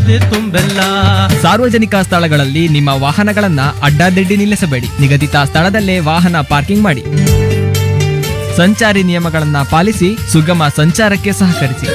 ಜೊತೆ ತುಂಬೆಲ್ಲ. ಸಾರ್ವಜನಿಕ ಸ್ಥಳಗಳಲ್ಲಿ ನಿಮ್ಮ ವಾಹನಗಳನ್ನ ಅಡ್ಡಾದಿಡ್ಡಿ ನಿಲ್ಲಿಸಬೇಡಿ. ನಿಗದಿತ ಸ್ಥಳದಲ್ಲೇ ವಾಹನ ಪಾರ್ಕಿಂಗ್ ಮಾಡಿ. ಸಂಚಾರಿ ನಿಯಮಗಳನ್ನ ಪಾಲಿಸಿ ಸುಗಮ ಸಂಚಾರಕ್ಕೆ ಸಹಕರಿಸಿ.